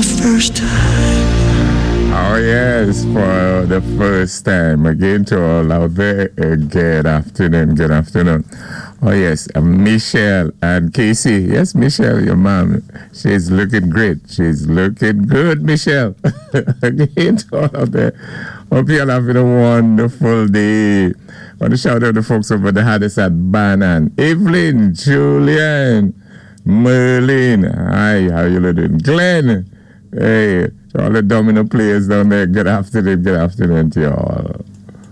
first time. Oh, yes, for the first time. Again, to all out there, good afternoon, good afternoon. Oh, yes, Michelle and Casey. Yes, Michelle, your mom. She's looking great. She's looking good, Michelle. Again, to all out there. Hope you're having a wonderful day. I want to shout out the folks over the Hades at Bannon. Evelyn, Julian, Merlin. Hi, how you doing? Glenn. Hey, to all the domino players down there, good afternoon to you all.